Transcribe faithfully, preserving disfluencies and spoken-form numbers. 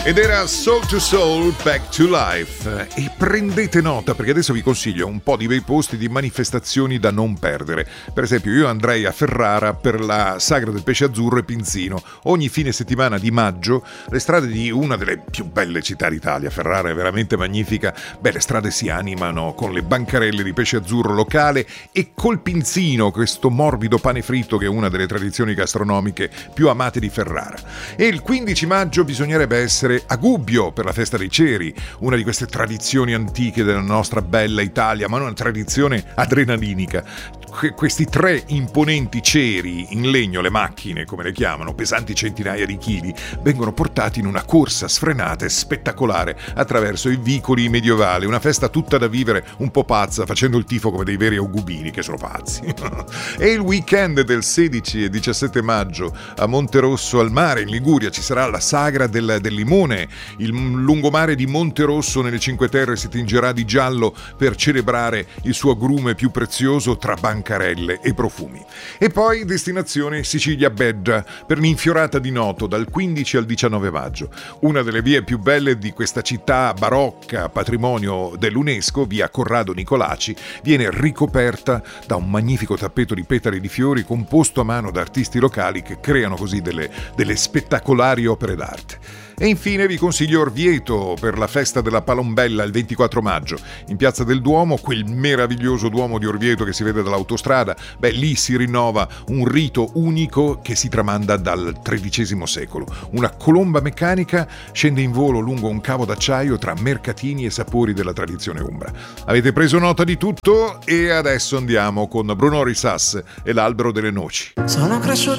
Ed era Soul to Soul, Back to Life. E prendete nota, perché adesso vi consiglio un po' di bei posti di manifestazioni da non perdere. Per esempio, io andrei a Ferrara per la Sagra del Pesce Azzurro e Pinzino. Ogni fine settimana di maggio le strade di una delle più belle città d'Italia, Ferrara è veramente magnifica, beh, le strade si animano con le bancarelle di pesce azzurro locale e col pinzino, questo morbido pane fritto che è una delle tradizioni gastronomiche più amate di Ferrara. E il quindici maggio bisognerebbe essere a Gubbio per la festa dei ceri, una di queste tradizioni antiche della nostra bella Italia, ma una tradizione adrenalinica. Que- questi tre imponenti ceri in legno, le macchine come le chiamano, pesanti centinaia di chili, vengono portati in una corsa sfrenata e spettacolare attraverso i vicoli medievali, una festa tutta da vivere un po' pazza, facendo il tifo come dei veri augubini che sono pazzi. E il weekend del sedici e diciassette maggio a Monterosso al mare in Liguria ci sarà la sagra del, del limone. Il lungomare di Monterosso nelle Cinque Terre si tingerà di giallo per celebrare il suo agrume più prezioso tra bancarelle e profumi. E poi destinazione Sicilia-Bedda per l'infiorata di Noto dal quindici al diciannove maggio. Una delle vie più belle di questa città barocca, patrimonio dell'UNESCO, via Corrado Nicolaci, viene ricoperta da un magnifico tappeto di petali di fiori composto a mano da artisti locali che creano così delle, delle spettacolari opere d'arte. E infine vi consiglio Orvieto per la festa della Palombella il ventiquattro maggio. In Piazza del Duomo, quel meraviglioso Duomo di Orvieto che si vede dall'autostrada, beh, lì si rinnova un rito unico che si tramanda dal tredicesimo secolo. Una colomba meccanica scende in volo lungo un cavo d'acciaio tra mercatini e sapori della tradizione umbra. Avete preso nota di tutto e adesso andiamo con Bruno Risas e l'Albero delle Noci. Sono cresciuto